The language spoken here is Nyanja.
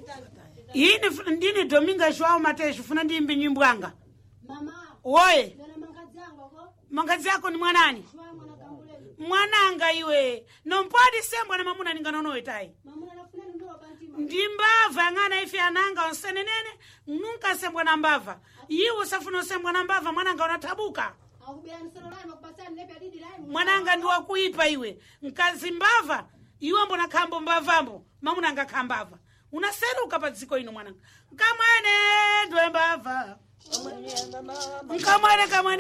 Ine ndini Dominga Joao Matejo funa ndimbe nyimbo yanga. Mama. Oye. Mangazi yako ni mwanani? Mwananga iwe. Nompodi sembwa na mamuna ninganono tai. Mamuna nafuna ndo bantima. Ndimbava ngana ifi ananga onsenenene nunca sembwa na mbava. Iwe safuna sembwa na mbava mwananga unatabuka. Mwananga ndi wakuipa iwe. Nkazi mbava iwe mbona kambo mbavambo mamuna nga kambava. Unaseruka pa dziko ino mwananga. Kamane ndwe mbava. Kamane